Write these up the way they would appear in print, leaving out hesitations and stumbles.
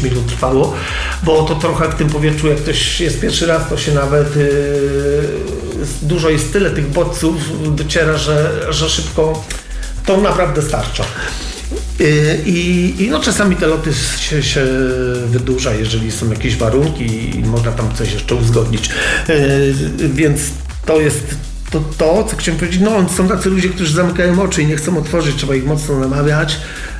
minut trwało, bo to trochę w tym powietrzu, jak ktoś jest pierwszy raz, to się nawet dużo jest tyle tych bodźców, dociera, że szybko to naprawdę starcza. I no czasami te loty się wydłuża, jeżeli są jakieś warunki i można tam coś jeszcze uzgodnić. Więc to jest to, co chciałem powiedzieć. No, są tacy ludzie, którzy zamykają oczy i nie chcą otworzyć, trzeba ich mocno namawiać,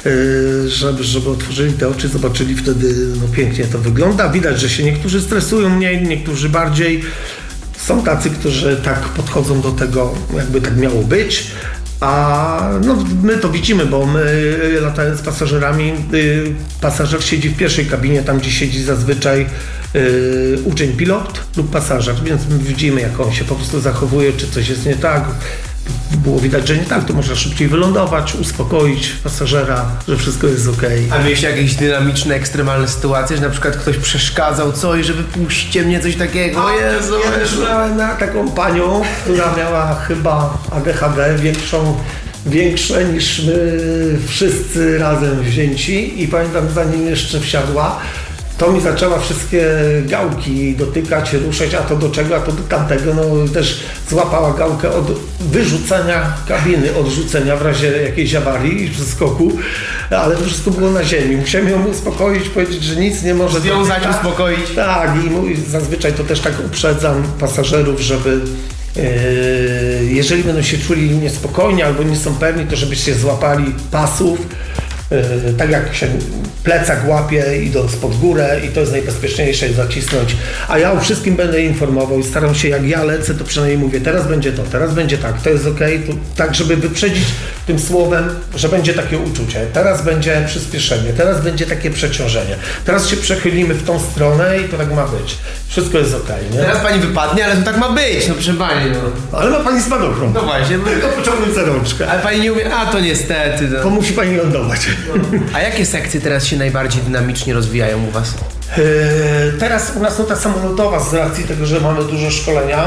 żeby otworzyli te oczy, zobaczyli wtedy, no pięknie to wygląda. Widać, że się niektórzy stresują mniej, niektórzy bardziej. Są tacy, którzy tak podchodzą do tego, jakby tak miało być. A no, my to widzimy, bo my latając z pasażerami, pasażer siedzi w pierwszej kabinie, tam gdzie siedzi zazwyczaj uczeń pilot lub pasażer, więc my widzimy, jak on się po prostu zachowuje, czy coś jest nie tak. Było widać, że nie tak, to można szybciej wylądować, uspokoić pasażera, że wszystko jest okej. A mieliście jakieś dynamiczne, ekstremalne sytuacje, że na przykład ktoś przeszkadzał coś, że wypuśćcie mnie, coś takiego? Jezu, ja też miałem taką panią, która miała chyba ADHD większe niż my wszyscy razem wzięci i pamiętam, zanim jeszcze wsiadła, to mi zaczęła wszystkie gałki dotykać, ruszać, a to do czego, a to do tamtego. No też złapała gałkę od wyrzucenia kabiny, odrzucenia w razie jakiejś awarii i przeskoku, ale to wszystko było na ziemi. Musiałem ją uspokoić, powiedzieć, że nic nie może związać, uspokoić. Tak, i zazwyczaj to też tak uprzedzam pasażerów, żeby jeżeli będą się czuli niespokojnie albo nie są pewni, to żebyście złapali pasów, tak jak się plecak łapie, idąc pod górę i to jest najbezpieczniejsze, zacisnąć. A ja o wszystkim będę informował i staram się, jak ja lecę, to przynajmniej mówię, teraz będzie to, teraz będzie tak, to jest okej, tak żeby wyprzedzić tym słowem, że będzie takie uczucie, teraz będzie przyspieszenie, teraz będzie takie przeciążenie, teraz się przechylimy w tą stronę i to tak ma być. Wszystko jest okej, nie? Teraz pani wypadnie, ale to tak ma być, no proszę pani. No. Ale ma pani spadochron. No właśnie. Tylko pociągnąć za rączkę. Ale pani nie umie, a to niestety. No. To musi pani lądować. A jakie sekcje teraz się najbardziej dynamicznie rozwijają u was? Teraz u nas nuta samolotowa z racji tego, że mamy dużo szkolenia.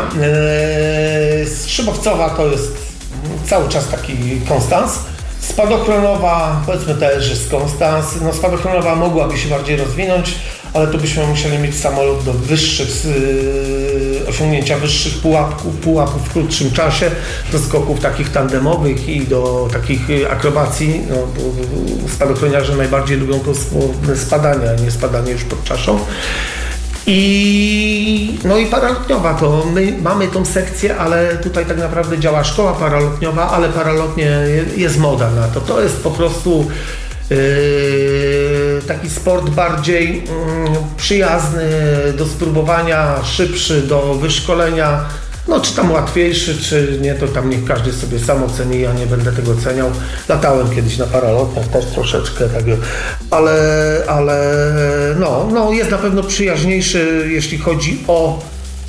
Szybowcowa to jest cały czas taki konstans. Spadochronowa, powiedzmy też jest konstans. No spadochronowa mogłaby się bardziej rozwinąć, ale to byśmy musieli mieć samolot do wyższych, osiągnięcia wyższych pułapów w krótszym czasie, do skoków takich tandemowych i do takich akrobacji. No, spadochroniarze najbardziej lubią to spadanie, a nie spadanie już pod czaszą. No i paralotniowa, to my mamy tą sekcję, ale tutaj tak naprawdę działa szkoła paralotniowa, ale paralotnie jest moda na to. To jest po prostu taki sport bardziej przyjazny do spróbowania, szybszy do wyszkolenia, no czy tam łatwiejszy, czy nie, to tam niech każdy sobie sam oceni, ja nie będę tego oceniał. Latałem kiedyś na paralotniach też troszeczkę, tak, ale no jest na pewno przyjaźniejszy, jeśli chodzi o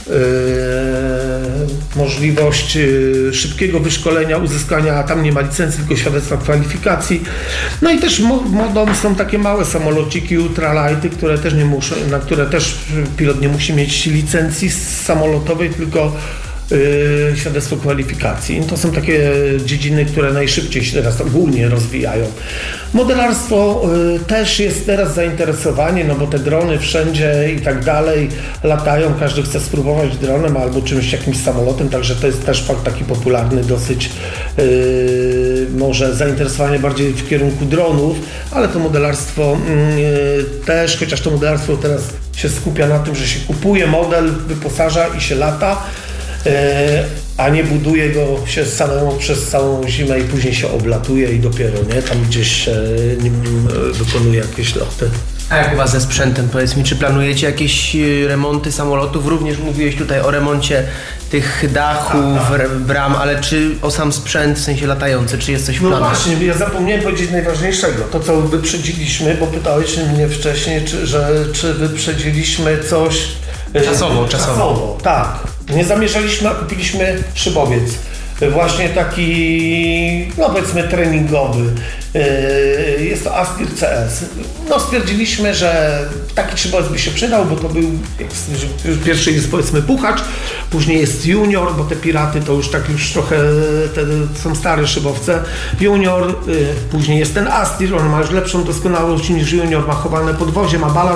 możliwość szybkiego wyszkolenia, uzyskania, tam nie ma licencji, tylko świadectwa kwalifikacji. No i też modą są takie małe samolociki ultralighty, które też nie muszą, na które też pilot nie musi mieć licencji samolotowej, tylko świadectwo kwalifikacji. To są takie dziedziny, które najszybciej się teraz ogólnie rozwijają. Modelarstwo też jest teraz zainteresowanie, no bo te drony wszędzie i tak dalej latają, każdy chce spróbować dronem albo czymś, jakimś samolotem, także to jest też fakt taki popularny dosyć, może zainteresowanie bardziej w kierunku dronów, ale to modelarstwo też, chociaż to modelarstwo teraz się skupia na tym, że się kupuje model, wyposaża i się lata, a nie buduje go się samemu przez całą zimę i później się oblatuje i dopiero, nie? Tam gdzieś się wykonuje jakieś loty. A jak u was ze sprzętem, powiedz mi, czy planujecie jakieś remonty samolotów? Również mówiłeś tutaj o remoncie tych dachów, bram, ale czy o sam sprzęt, w sensie latający, czy jest coś w planach? No właśnie, ja zapomniałem powiedzieć najważniejszego, to co wyprzedziliśmy, bo pytałeś mnie wcześniej, czy wyprzedziliśmy coś czasowo, tak. Nie zamierzaliśmy, a kupiliśmy szybowiec. Właśnie taki, no powiedzmy treningowy. Jest to Aspir CS. No stwierdziliśmy, że taki szybowiec by się przydał, bo to był, pierwszy jest powiedzmy puchacz, później jest junior, bo te piraty to już tak już trochę, są stare szybowce. Junior, później jest ten Aspir, on ma już lepszą doskonałość niż junior, ma chowane podwozie, ma balans